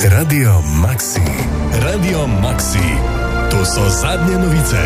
Radio Maxi. Radio Maxi. To so zadnje novice.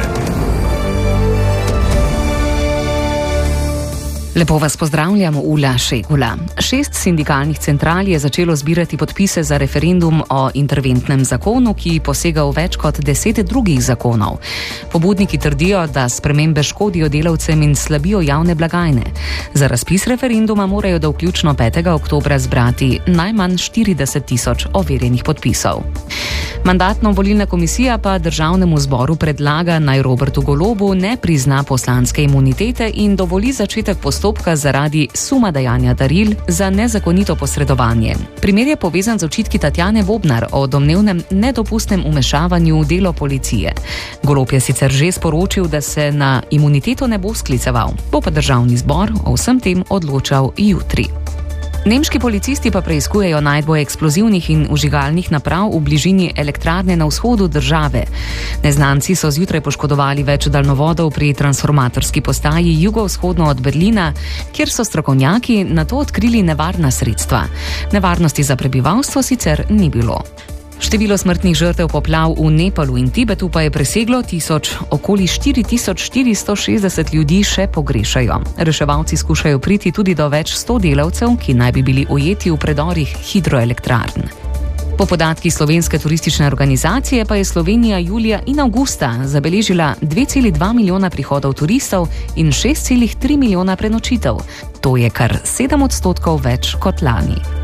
Lepo vas pozdravljam, Ula Šegula. 6 sindikalnih central je začelo zbirati podpise za referendum o interventnem zakonu, ki posega v več kot 10 drugih zakonov. Pobudniki trdijo, da spremembe škodijo delavcem in slabijo javne blagajne. Za razpis referenduma morajo do vključno 5. oktobra zbrati najmanj 40.000 overjenih podpisov. Mandatno-volilna komisija pa Državnemu zboru predlaga, naj Robertu Golobu ne prizna poslanske imunitete in dovoli začetek postopka zaradi suma dajanja daril za nezakonito posredovanje. Primer je povezan z očitki Tatjane Bobnar o domnevnem nedopustnem vmešavanju v delo policije. Golob je sicer že sporočil, da se na imuniteto ne bo skliceval, bo pa Državni zbor o vsem tem odločal jutri. Nemški policisti pa preiskujejo najdbo eksplozivnih in vžigalnih naprav v bližini elektrarne na vzhodu države. Neznanci so zjutraj poškodovali več daljnovodov pri transformatorski postaji jugovzhodno od Berlina, kjer so strokovnjaki nato odkrili nevarna sredstva. Nevarnosti za prebivalstvo sicer ni bilo. Število smrtnih žrtev poplav v Nepalu in Tibetu pa je preseglo 1000, okoli 4460 ljudi še pogrešajo. Reševalci skušajo priti tudi do več 100 delavcev, ki naj bi bili ujeti v predorih hidroelektrarn. Po podatkih Slovenske turistične organizacije pa je Slovenija julija in avgusta zabeležila 2,2 milijona prihodov turistov in 6,3 milijona prenočitev. To je kar 7% več kot lani.